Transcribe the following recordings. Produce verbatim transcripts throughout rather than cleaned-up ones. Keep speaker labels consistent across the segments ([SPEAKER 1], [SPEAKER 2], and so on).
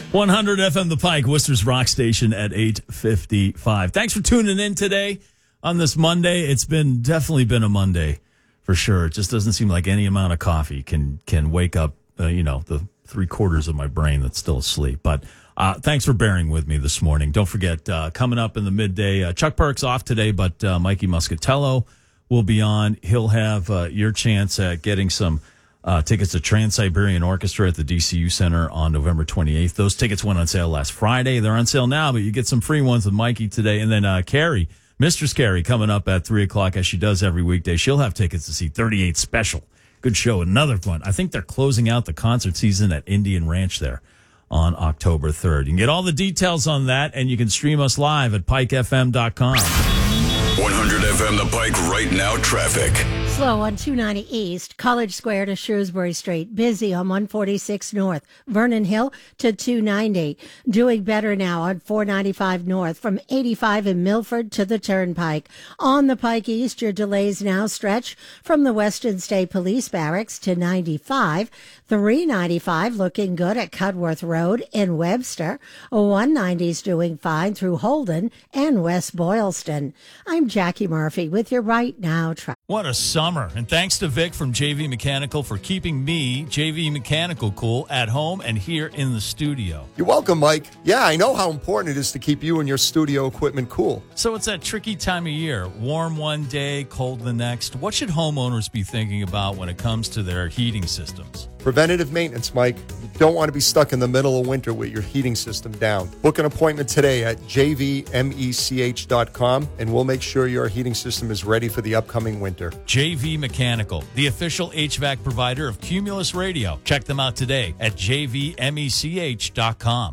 [SPEAKER 1] one hundred F M The Pike, Worcester's rock station at eight fifty-five. Thanks for tuning in today on this Monday. It's been definitely been a Monday for sure. It just doesn't seem like any amount of coffee can can wake up, uh, you know, the three quarters of my brain that's still asleep. But uh, thanks for bearing with me this morning. Don't forget, uh, coming up in the midday, uh, Chuck Perk's off today, but uh, Mikey Muscatello will be on. He'll have uh, your chance at getting some Uh, tickets to Trans-Siberian Orchestra at the D C U Center on November twenty-eighth. Those tickets went on sale last Friday. They're on sale now, but you get some free ones with Mikey today. And then uh, Carrie, Mistress Carrie, coming up at three o'clock as she does every weekday. She'll have tickets to see thirty-eight Special. Good show. Another one. I think they're closing out the concert season at Indian Ranch there on October third. You can get all the details on that, and you can stream us live at pike f m dot com.
[SPEAKER 2] one hundred F M The Pike right now traffic.
[SPEAKER 3] Slow on two ninety East, College Square to Shrewsbury Street. Busy on one forty-six North, Vernon Hill to two ninety. Doing better now on four ninety-five North from eighty-five in Milford to the Turnpike. On the Pike East, your delays now stretch from the Western State Police Barracks to ninety-five. three ninety-five looking good at Cudworth Road in Webster. one ninety's doing fine through Holden and West Boylston. I'm Jackie Murphy with your Right Now traffic.
[SPEAKER 1] What a summer. And thanks to Vic from J V Mechanical for keeping me, J V Mechanical, cool at home and here in the studio.
[SPEAKER 4] You're welcome, Mike. Yeah, I know how important it is to keep you and your studio equipment cool.
[SPEAKER 1] So it's that tricky time of year. Warm one day, cold the next. What should homeowners be thinking about when it comes to their heating systems?
[SPEAKER 4] Preventative maintenance, Mike. You don't want to be stuck in the middle of winter with your heating system down. Book an appointment today at j v mech dot com, and we'll make sure your heating system is ready for the upcoming winter.
[SPEAKER 1] J V Mechanical, the official H V A C provider of Cumulus Radio. Check them out today at j v mech dot com.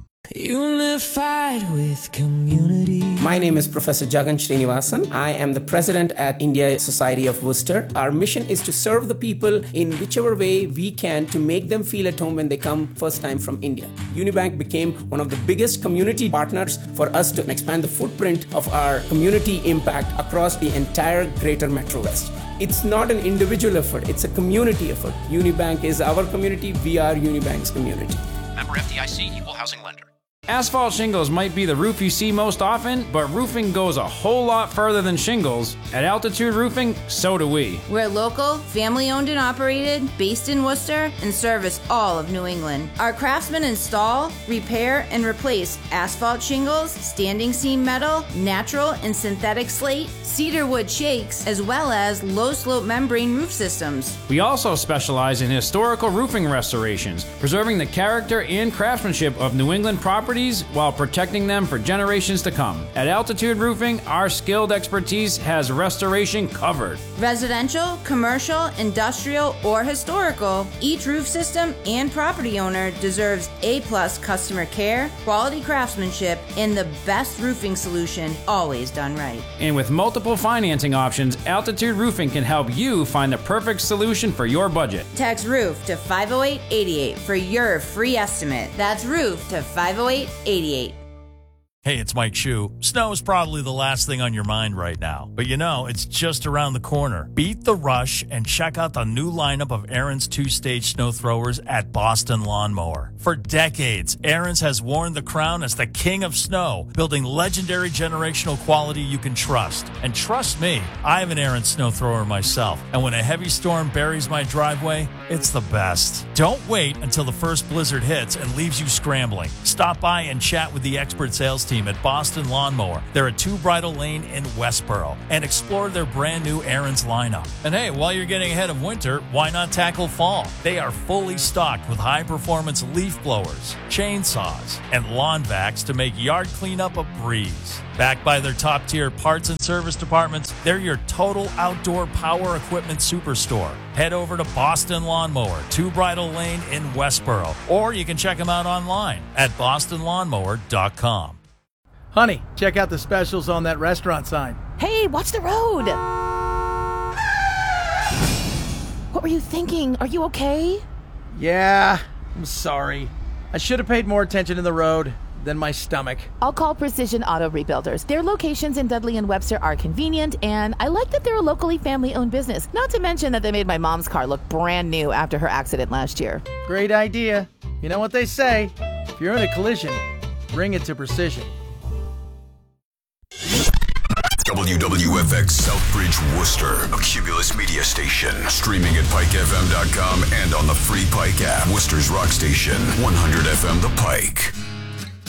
[SPEAKER 5] Unified with community.
[SPEAKER 6] My name is Professor Jagan Srinivasan. I am the president at India Society of Worcester. Our mission is to serve the people in whichever way we can to make them feel at home when they come first time from India. Unibank became one of the biggest community partners for us to expand the footprint of our community impact across the entire greater Metro West. It's not an individual effort, it's a community effort. Unibank is our community, we are Unibank's community.
[SPEAKER 7] Member F D I C, Equal Housing Lender.
[SPEAKER 5] Asphalt shingles might be the roof you see most often, but roofing goes a whole lot further than shingles. At Altitude Roofing, so do we.
[SPEAKER 8] We're local, family-owned and operated, based in Worcester, and service all of New England. Our craftsmen install, repair, and replace asphalt shingles, standing seam metal, natural and synthetic slate, cedar wood shakes, as well as low-slope membrane roof systems.
[SPEAKER 5] We also specialize in historical roofing restorations, preserving the character and craftsmanship of New England properties while protecting them for generations to come. At Altitude Roofing, our skilled expertise has restoration covered.
[SPEAKER 8] Residential, commercial, industrial, or historical, each roof system and property owner deserves A-plus customer care, quality craftsmanship, and the best roofing solution always done right.
[SPEAKER 5] And with multiple financing options, Altitude Roofing can help you find the perfect solution for your budget.
[SPEAKER 8] Text ROOF to five oh eight eight eight for your free estimate. That's ROOF to five oh eight eighty-eight.
[SPEAKER 1] Hey, it's Mike Shue. Snow is probably the last thing on your mind right now. But you know, it's just around the corner. Beat the rush and check out the new lineup of Ariens two-stage snow throwers at Boston Lawnmower. For decades, Ariens has worn the crown as the king of snow, building legendary generational quality you can trust. And trust me, I have an Ariens snow thrower myself. And when a heavy storm buries my driveway, it's the best. Don't wait until the first blizzard hits and leaves you scrambling. Stop by and chat with the expert sales team at Boston Lawnmower. They're at Two Bridle Lane in Westboro, and explore their brand new Ariens lineup. And hey, while you're getting ahead of winter, why not tackle fall? They are fully stocked with high-performance leaf blowers, chainsaws, and lawn vacs to make yard cleanup a breeze. Backed by their top-tier parts and service departments, they're your total outdoor power equipment superstore. Head over to Boston Lawnmower, Two Bridle Lane in Westboro, or you can check them out online at boston lawnmower dot com.
[SPEAKER 9] Honey, check out the specials on that restaurant sign.
[SPEAKER 10] Hey, watch the road! What were you thinking? Are you okay?
[SPEAKER 9] Yeah, I'm sorry. I should have paid more attention to the road than my stomach.
[SPEAKER 10] I'll call Precision Auto Rebuilders. Their locations in Dudley and Webster are convenient, and I like that they're a locally family-owned business. Not to mention that they made my mom's car look brand new after her accident last year.
[SPEAKER 9] Great idea. You know what they say, If you're in a collision, bring it to Precision.
[SPEAKER 2] W W F X Southbridge, Worcester, a Cumulus media station. Streaming at pike f m dot com and on the free Pike app. Worcester's rock station, one hundred F M The Pike.